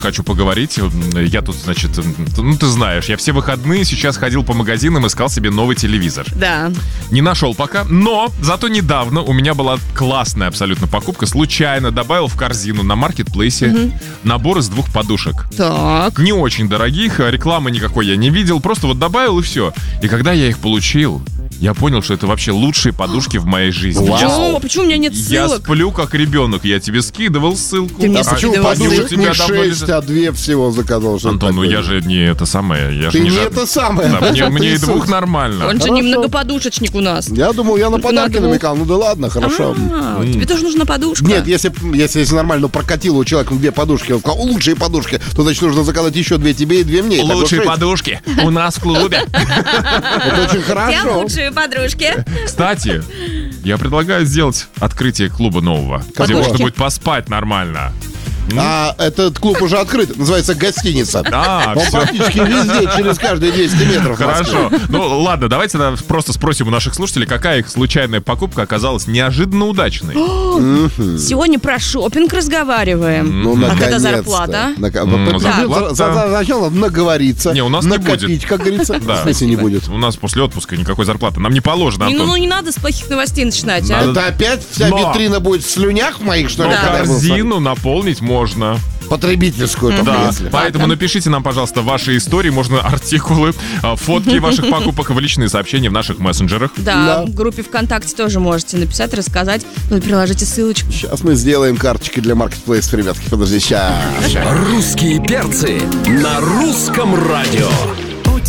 хочу поговорить. Я тут, значит, ну ты знаешь, я все выходные сейчас ходил по магазинам, искал себе новый телевизор. Да. Не нашел пока, но зато недавно у меня была классная абсолютно покупка. Случайно добавил в корзину на маркетплейсе набор из 2 подушек. Так. Не очень дорогих, рекламы никакой я не видел, просто вот добавил и все. И когда я их получил, я понял, что это вообще лучшие подушки в моей жизни. Почему у меня нет Я ссылок? сплю как ребенок. Я тебе скидывал ссылку. Ты мне Почему скидывал подушек ссылку? не 6, а 2 всего заказал? Антон, ну я же не это самое. Я Ты же не жад- это самое. Да, мне и 2 Трясут. нормально. Он же не многоподушечник у нас. Я думал, я на Только подарки на 2. намекал. Ну да ладно, хорошо. Тебе тоже нужна подушка? Нет, если нормально прокатило у человека 2 подушки, он сказал, лучшие подушки, то значит нужно заказать еще 2 тебе и 2 мне. Итого Лучшие 6. подушки у нас в клубе. Это очень Где хорошо. лучшие подружки? Кстати, я предлагаю сделать открытие клуба нового, где можно будет поспать нормально. А этот клуб уже открыт, называется гостиница. Да, Он все. практически везде, через каждые 200 метров. в Москве. Хорошо. Ну ладно, давайте тогда просто спросим у наших слушателей, какая их случайная покупка оказалась неожиданно удачной. Сегодня про шопинг разговариваем. Ну, А наконец-то. когда зарплата? зарплата- Сначала наговориться. Не, у нас не накопить, будет. как говорится. Да. В смысле не будет. У нас после отпуска никакой зарплаты. Нам не положено, Ну Антон. не надо с плохих новостей начинать, а? Надо- Это опять вся Но. витрина будет в слюнях моих, что ли? Но когда я буду корзину наполнить можно. смотреть? Потребительскую только Да, если. поэтому напишите нам, пожалуйста, ваши истории, можно артикулы, фотки ваших покупок в личные сообщения в наших мессенджерах. Да, Да. в группе ВКонтакте тоже можете написать, рассказать. Ну, приложите ссылочку. Сейчас мы сделаем карточки для маркетплейсов, ребятки. Подожди, сейчас. Русские перцы на русском радио.